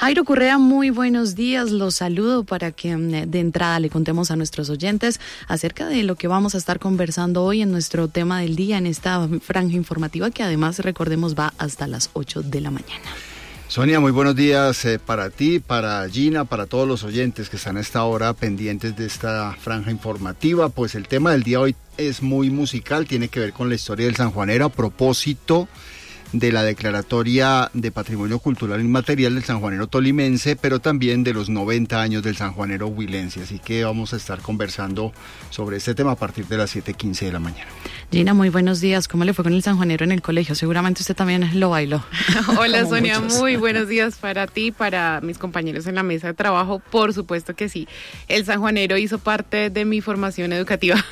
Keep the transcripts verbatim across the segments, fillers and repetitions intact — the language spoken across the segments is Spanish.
Jairo Correa, muy buenos días. Los saludo para que de entrada le contemos a nuestros oyentes acerca de lo que vamos a estar conversando hoy en nuestro tema del día, en esta franja informativa que además, recordemos, va hasta las ocho de la mañana. Sonia, muy buenos días eh, para ti, para Gina, para todos los oyentes que están a esta hora pendientes de esta franja informativa. Pues el tema del día hoy es muy musical, tiene que ver con la historia del sanjuanero a propósito de la declaratoria de Patrimonio Cultural Inmaterial del sanjuanero tolimense, pero también de los noventa años del sanjuanero huilense. Así que vamos a estar conversando sobre este tema a partir de las siete quince de la mañana. Gina, muy buenos días. ¿Cómo le fue con el sanjuanero en el colegio? Seguramente usted también lo bailó. Hola Sonia, muchos. Muy buenos días para ti, para mis compañeros en la mesa de trabajo. Por supuesto que sí. El sanjuanero hizo parte de mi formación educativa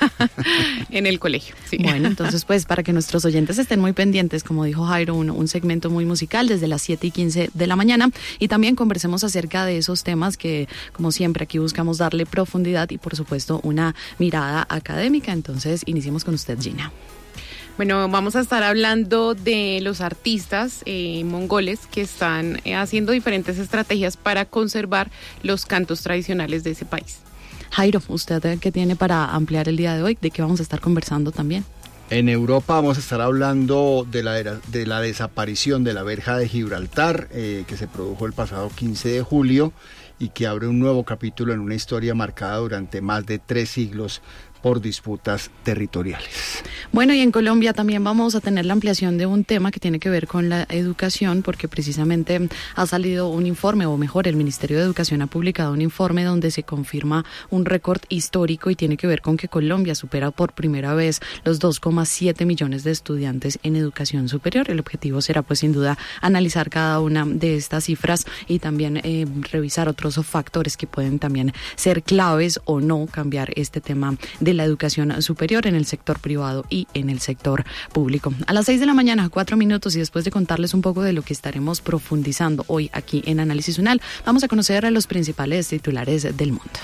en el colegio. Sí. Bueno, entonces pues para que nuestros oyentes estén muy pendientes, como dijo Jairo, Un, un segmento muy musical desde las siete y quince de la mañana, y también conversemos acerca de esos temas que, como siempre, aquí buscamos darle profundidad y, por supuesto, una mirada académica. Entonces, iniciemos con usted, Gina. Bueno, vamos a estar hablando de los artistas eh, mongoles que están eh, haciendo diferentes estrategias para conservar los cantos tradicionales de ese país. Jairo, ¿usted qué tiene para ampliar el día de hoy? ¿De qué vamos a estar conversando también? En Europa vamos a estar hablando de la, de la desaparición de la verja de Gibraltar, eh, que se produjo el pasado quince de julio y que abre un nuevo capítulo en una historia marcada durante más de tres siglos por disputas territoriales. Bueno, y en Colombia también vamos a tener la ampliación de un tema que tiene que ver con la educación, porque precisamente ha salido un informe, o mejor, el Ministerio de Educación ha publicado un informe donde se confirma un récord histórico y tiene que ver con que Colombia supera por primera vez los dos coma siete millones de estudiantes en educación superior. El objetivo será, pues, sin duda, analizar cada una de estas cifras y también eh, revisar otros factores que pueden también ser claves o no cambiar este tema de de la educación superior en el sector privado y en el sector público. A las seis de la mañana, cuatro minutos, y después de contarles un poco de lo que estaremos profundizando hoy aquí en Análisis Unal, vamos a conocer a los principales titulares del mundo.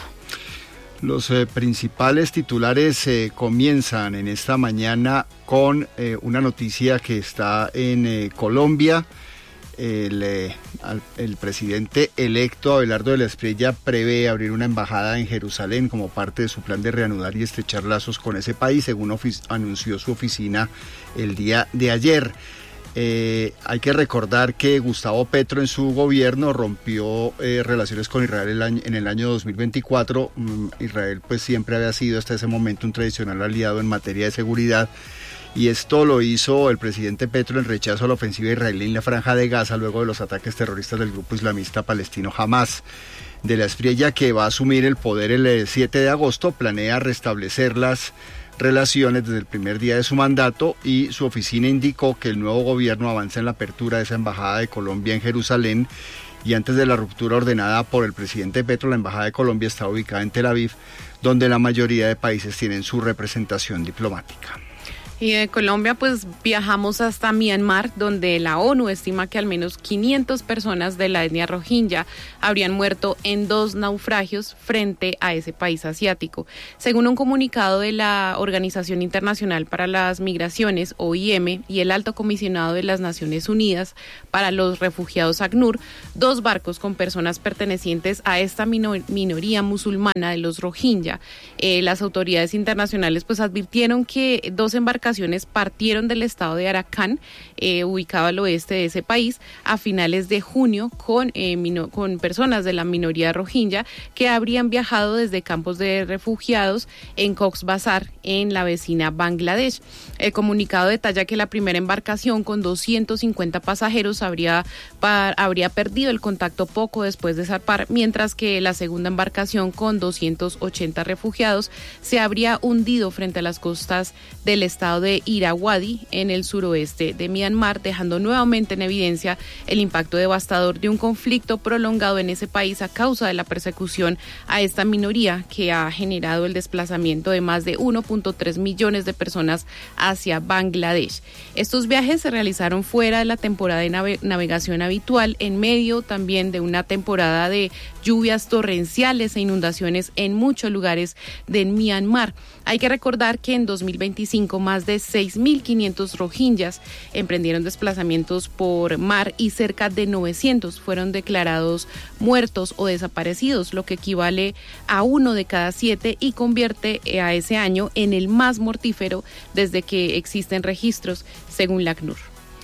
Los eh, principales titulares eh, comienzan en esta mañana con eh, una noticia que está en eh, Colombia. El, eh, al, el presidente electo Abelardo de la Espriella prevé abrir una embajada en Jerusalén como parte de su plan de reanudar y estrechar lazos con ese país, según ofic- anunció su oficina el día de ayer. Eh, hay que recordar que Gustavo Petro en su gobierno rompió eh, relaciones con Israel el año, en el año dos mil veinticuatro. Mm, Israel pues siempre había sido hasta ese momento un tradicional aliado en materia de seguridad. Y esto lo hizo el presidente Petro en rechazo a la ofensiva israelí en la Franja de Gaza luego de los ataques terroristas del grupo islamista palestino Hamas. De la Espriella, que va a asumir el poder el siete de agosto, planea restablecer las relaciones desde el primer día de su mandato, y su oficina indicó que el nuevo gobierno avanza en la apertura de esa embajada de Colombia en Jerusalén. Y antes de la ruptura ordenada por el presidente Petro, la embajada de Colombia está ubicada en Tel Aviv, donde la mayoría de países tienen su representación diplomática. Y de Colombia pues viajamos hasta Myanmar, donde la ONU estima que al menos quinientas personas de la etnia rohingya habrían muerto en dos naufragios frente a ese país asiático. Según un comunicado de la Organización Internacional para las Migraciones, O I M, y el Alto Comisionado de las Naciones Unidas para los Refugiados, ACNUR, dos barcos con personas pertenecientes a esta minor- minoría musulmana de los rohingya. Eh, las autoridades internacionales pues advirtieron que dos embarcaciones partieron del estado de Arakan, eh, ubicado al oeste de ese país, a finales de junio con, eh, mino, con personas de la minoría rohingya que habrían viajado desde campos de refugiados en Cox's Bazar, en la vecina Bangladesh. El comunicado detalla que la primera embarcación con doscientos cincuenta pasajeros habría, pa, habría perdido el contacto poco después de zarpar, mientras que la segunda embarcación con doscientos ochenta refugiados se habría hundido frente a las costas del estado de Irrawaddy, en el suroeste de Myanmar, dejando nuevamente en evidencia el impacto devastador de un conflicto prolongado en ese país a causa de la persecución a esta minoría, que ha generado el desplazamiento de más de uno punto tres millones de personas hacia Bangladesh. Estos viajes se realizaron fuera de la temporada de nave- navegación habitual, en medio también de una temporada de lluvias torrenciales e inundaciones en muchos lugares de Myanmar. Hay que recordar que en dos mil veinticinco más de seis mil quinientos rohingyas emprendieron desplazamientos por mar y cerca de novecientos fueron declarados muertos o desaparecidos, lo que equivale a uno de cada siete y convierte a ese año en el más mortífero desde que existen registros, según la ACNUR.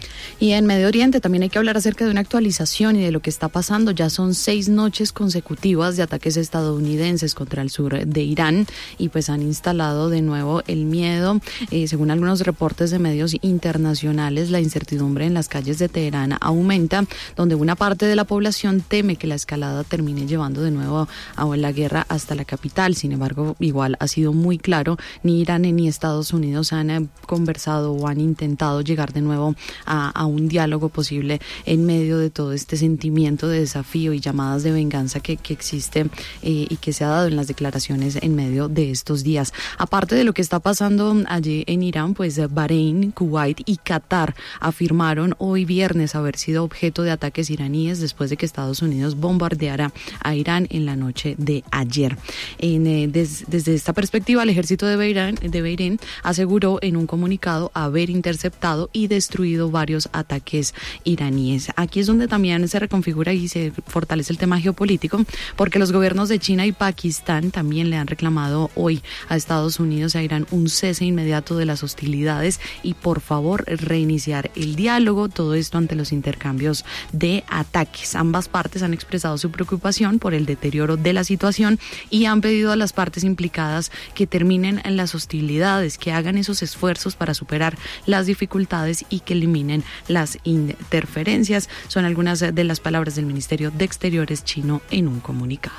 Y en Medio Oriente también hay que hablar acerca de una actualización y de lo que está pasando. Ya son seis noches consecutivas de ataques estadounidenses contra el sur de Irán y pues han instalado de nuevo el miedo. Eh, según algunos reportes de medios internacionales, la incertidumbre en las calles de Teherán aumenta, donde una parte de la población teme que la escalada termine llevando de nuevo a la guerra hasta la capital. Sin embargo, igual ha sido muy claro, ni Irán ni Estados Unidos han eh, conversado o han intentado llegar de nuevo a, a un diálogo posible en medio de todo este sentimiento de desafío y llamadas de venganza que, que existe eh, y que se ha dado en las declaraciones en medio de estos días. Aparte de lo que está pasando allí en Irán, pues Bahrein, Kuwait y Qatar afirmaron hoy viernes haber sido objeto de ataques iraníes después de que Estados Unidos bombardeara a Irán en la noche de ayer. En, eh, des, desde esta perspectiva, el ejército de Bahrein, de Bahrein aseguró en un comunicado haber interceptado y destruido varios ataques iraníes. Aquí es donde también se reconfigura y se fortalece el tema geopolítico, porque los gobiernos de China y Pakistán también le han reclamado hoy a Estados Unidos y a Irán un cese inmediato de las hostilidades y por favor reiniciar el diálogo, todo esto ante los intercambios de ataques. Ambas partes han expresado su preocupación por el deterioro de la situación y han pedido a las partes implicadas que terminen en las hostilidades, que hagan esos esfuerzos para superar las dificultades y que eliminen las interferencias. Son algunas de las palabras del Ministerio de Exteriores chino en un comunicado.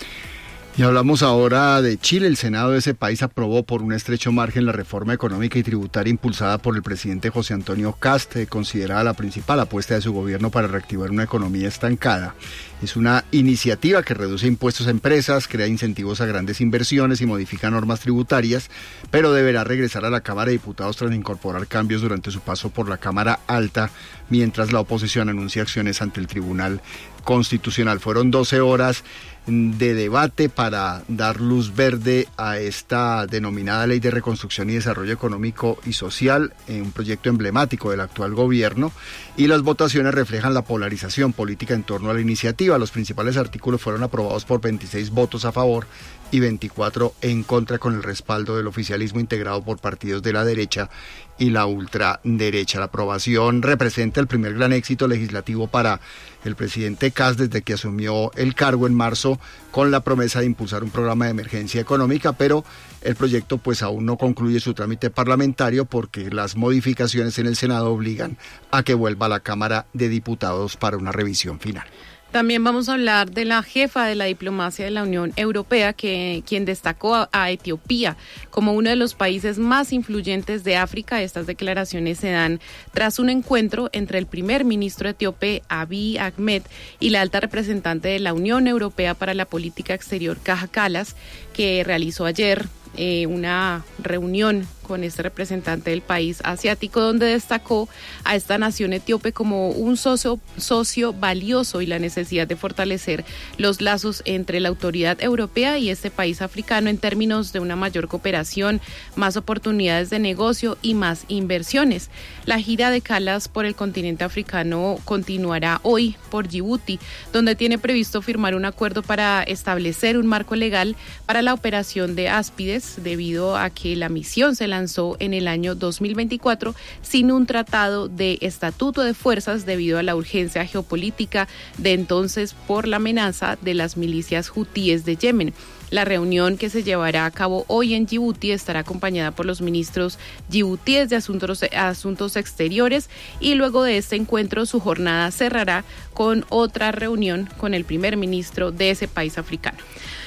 Y hablamos ahora de Chile. El Senado de ese país aprobó por un estrecho margen la reforma económica y tributaria impulsada por el presidente José Antonio Kast, considerada la principal apuesta de su gobierno para reactivar una economía estancada. Es una iniciativa que reduce impuestos a empresas, crea incentivos a grandes inversiones y modifica normas tributarias, pero deberá regresar a la Cámara de Diputados tras incorporar cambios durante su paso por la Cámara Alta, mientras la oposición anuncia acciones ante el Tribunal Constitucional. Fueron doce horas de debate para dar luz verde a esta denominada Ley de Reconstrucción y Desarrollo Económico y Social, un proyecto emblemático del actual gobierno, y las votaciones reflejan la polarización política en torno a la iniciativa. Los principales artículos fueron aprobados por veintiséis votos a favor y veinticuatro en contra, con el respaldo del oficialismo integrado por partidos de la derecha y la ultraderecha. La aprobación representa el primer gran éxito legislativo para el presidente Kast desde que asumió el cargo en marzo, con la promesa de impulsar un programa de emergencia económica, pero el proyecto pues aún no concluye su trámite parlamentario porque las modificaciones en el Senado obligan a que vuelva a la Cámara de Diputados para una revisión final. También vamos a hablar de la jefa de la diplomacia de la Unión Europea, que quien destacó a, a Etiopía como uno de los países más influyentes de África. Estas declaraciones se dan tras un encuentro entre el primer ministro etíope Abiy Ahmed y la alta representante de la Unión Europea para la Política Exterior, Kaja Kallas, que realizó ayer eh, una reunión con este representante del país asiático, donde destacó a esta nación etíope como un socio, socio valioso y la necesidad de fortalecer los lazos entre la autoridad europea y este país africano en términos de una mayor cooperación, más oportunidades de negocio y más inversiones. La gira de Kallas por el continente africano continuará hoy por Djibouti, donde tiene previsto firmar un acuerdo para establecer un marco legal para la operación de Áspides, debido a que la misión se lanzó en el año dos mil veinticuatro sin un tratado de estatuto de fuerzas debido a la urgencia geopolítica de entonces por la amenaza de las milicias hutíes de Yemen. La reunión, que se llevará a cabo hoy en Djibouti, estará acompañada por los ministros djibutíes de Asuntos, Asuntos Exteriores, y luego de este encuentro su jornada cerrará con otra reunión con el primer ministro de ese país africano.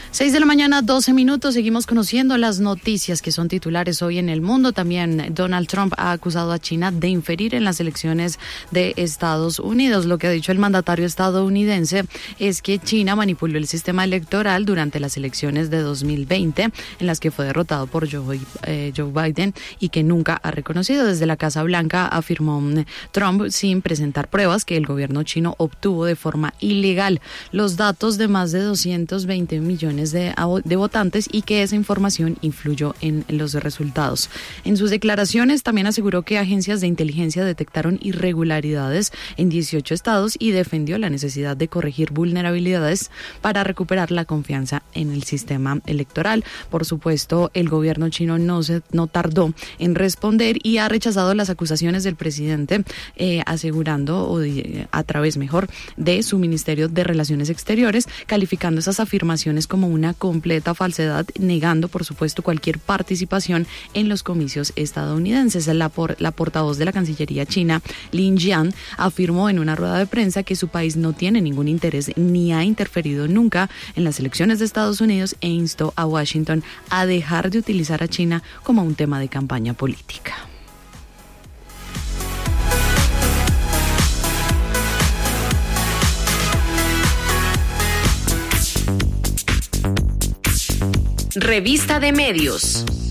seis de la mañana, doce minutos. Seguimos conociendo las noticias que son titulares hoy en el mundo. También Donald Trump ha acusado a China de inferir en las elecciones de Estados Unidos. Lo que ha dicho el mandatario estadounidense es que China manipuló el sistema electoral durante las elecciones de dos mil veinte, en las que fue derrotado por Joe, eh, Joe Biden y que nunca ha reconocido. Desde la Casa Blanca afirmó Trump, sin presentar pruebas, que el gobierno chino obtuvo de forma ilegal los datos de más de doscientos veinte millones de, de votantes y que esa información influyó en los resultados. En sus declaraciones también aseguró que agencias de inteligencia detectaron irregularidades en dieciocho estados y defendió la necesidad de corregir vulnerabilidades para recuperar la confianza en el sistema electoral. Por supuesto, el gobierno chino no, se, no tardó en responder y ha rechazado las acusaciones del presidente, eh, asegurando, o de, a través mejor, de su Ministerio de Relaciones Exteriores, calificando esas afirmaciones como una completa falsedad, negando, por supuesto, cualquier participación en los comicios estadounidenses. La, por, la portavoz de la Cancillería china, Lin Jian, afirmó en una rueda de prensa que su país no tiene ningún interés ni ha interferido nunca en las elecciones de Estados Unidos e instó a Washington a dejar de utilizar a China como un tema de campaña política. Revista de Medios.